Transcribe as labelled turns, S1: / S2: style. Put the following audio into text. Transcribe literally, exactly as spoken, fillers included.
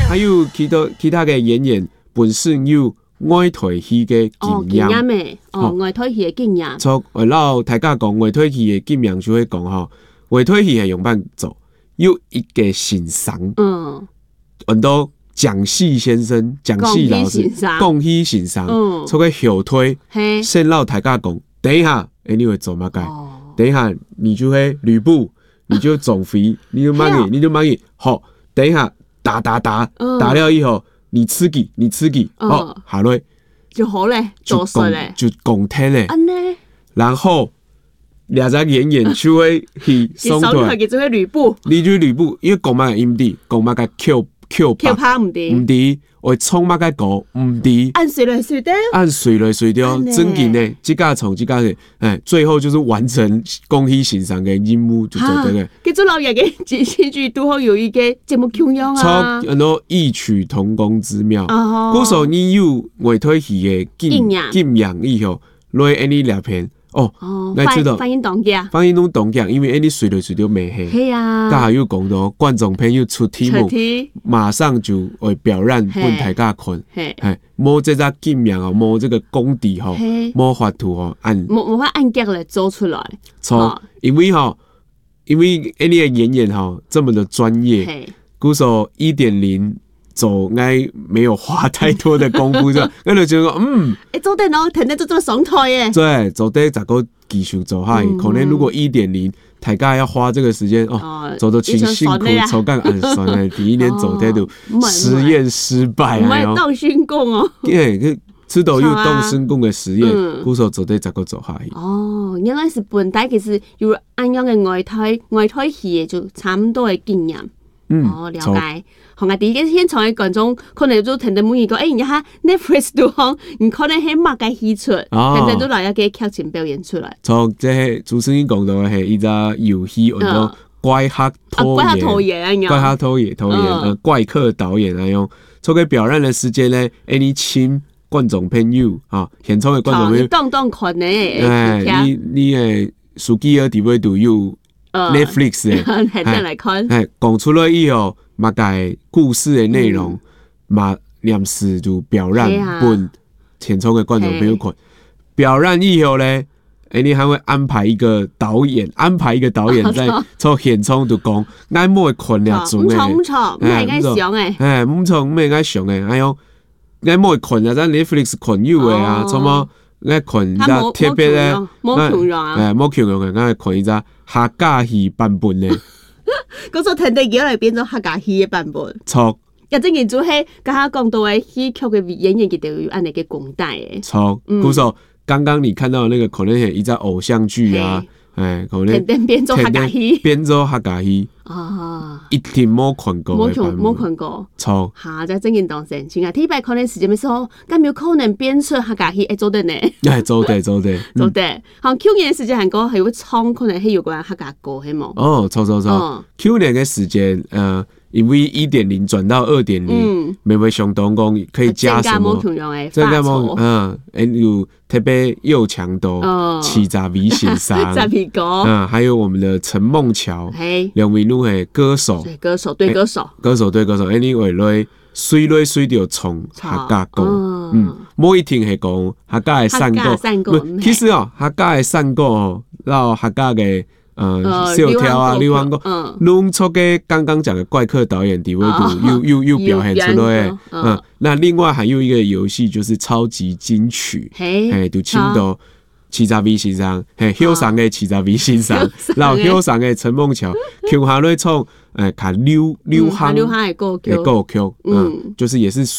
S1: 还有其他其他嘅演员本身有外台戏嘅经验。
S2: 哦，经验诶，哦，外台戏嘅经验。
S1: 從我老大家講外推戲嘅經驗就會講吼，外推戲係用辦做，有一個欣賞，
S2: 嗯，
S1: 很多蔣系先生、蔣系老師共喜欣賞，
S2: 嗯，
S1: 做個後推，
S2: 嘿，
S1: 先老大家講，等一下，誒你會做乜嘅？
S2: 哦，
S1: 等一下你就會呂布，你就總肥，你就慢嘅，你就慢嘅，好，等一下打打打，打了以後，你吃幾，你吃幾，好，下來。
S2: 就好咧，做實咧，
S1: 就講聽咧，然後兩隻演員就會去送台，
S2: 佢就會呂布，
S1: 你就呂布，因為講乜嘅音啲，講乜嘅 Q Q
S2: 拍，Q 拍唔啲，
S1: 唔啲，我衝乜嘅歌唔啲，
S2: 按水來水掉，
S1: 按水來水掉，真緊咧，即家從即家嘅，誒，最後就是完成恭喜欣賞嘅任務就做得嘅。
S2: 佢做老爺嘅電視劇都好有一個節目腔樣啊，
S1: 很多異曲同工之妙。嗰時候你有外推戲嘅經經驗以後，來安尼兩片。哦，你知道
S2: 翻譯動機啊？
S1: 翻譯攏動機，因為你隨來隨到未戲。
S2: 係啊。
S1: 家下又講到觀眾朋友出題目，馬上就會表演俾大家看。係，冇這隻經驗哦，冇這個功底吼，冇法度吼，按
S2: 冇冇法按腳來做出來。
S1: 錯，因為吼，因為安尼個演員吼這麼的專業，故說一點零。做愛沒有花太多的功夫啫，我就覺得嗯，
S2: 誒做得喏，聽得做做爽台嘅。
S1: 對，做得十個技術做下，可能如果一點零，大家要花這個時間哦，做到挺辛苦，抽幹暗算嘅，第一年做得都實驗失敗啊，
S2: 唔係動心功哦，
S1: 因為知道要動心功嘅實驗，故說做得十個做下。
S2: 哦，原來是本地其實有按樣嘅外台外台戲就差唔多嘅經驗。嗯，哦，了解。同埋第一個現場嘅觀眾可能都聽到每一個，誒，而家 Netflix 都講，唔可能係乜嘅戲出，聽聽都來一個劇情表演出來。從
S1: 即係主持人講到係一個遊戲，或者怪客拖
S2: 怪客拖延，
S1: 怪客拖延拖延，怪客導演啊，用做個表演嘅時間咧，誒，你請觀眾朋友啊，現場嘅觀眾朋友，
S2: 當當看咧，
S1: 誒，你你誒，手機啊，地位都有。Netflix 誒，
S2: 係真嚟看，
S1: 係講出來以後，嘛改故事嘅內容，嘛臨時就表演本現場嘅觀眾朋友看。表演以後咧，誒，你還會安排一個導演，安排一個導演在做現場就講，愛冇看兩種嘅，
S2: 唔錯唔錯，唔係愛上嘅，
S1: 誒，唔錯唔係愛上嘅，哎喲，愛冇看啊，咱 Netflix 看有嘅啊，什麼？我看一隻特別咧，
S2: 冇強用啊，
S1: 誒，冇強用嘅，我看一隻客家戲版本咧。
S2: 嗰首聽得而家嚟變咗客家戲嘅版本。
S1: 錯。
S2: 一陣件做係剛剛講到嘅戲劇嘅演員，佢哋有按呢個廣大嘅。
S1: 錯。嗰首剛剛你看到那個可能係一隻偶像劇啊，誒，可能
S2: 變變做客家戲，
S1: 變做客家戲。
S2: 啊！
S1: 一定冇看過，
S2: 冇看冇看過。
S1: 錯。
S2: 嚇！在正經當成，前啊，睇擺可能時間嘅時候，咁有可能變出客家戲會做得呢？
S1: 係做得做得
S2: 做得。嚇！去年嘅時間係講係會唱，可能係有關客家歌，係冇？
S1: 哦，錯錯錯。去年嘅時間，誒，因為一點零轉到二點零，微微相當講可以加什麼？
S2: 增加冇，
S1: 嗯，誒有特別又強度，七十位先生，嗯，還有我們的陳夢橋，兩位都係歌手，
S2: 歌手對歌手，
S1: 歌手對歌手，誒你為來水來水就唱客家歌，嗯，冇一定係講客家嘅山歌，其實哦，客家嘅山歌哦，然後客家嘅。呃，小跳啊，你話講，弄出嘅剛剛講嘅怪客導演地位度，又又又表現出來，嗯，那另外還有一個遊戲就是超級金曲，誒，就請到七十位先生，誒，後生嘅七十位先生，然後後生嘅陳夢橋，唱下來唱，誒，看流流行嘅歌曲，嗯，就是也是。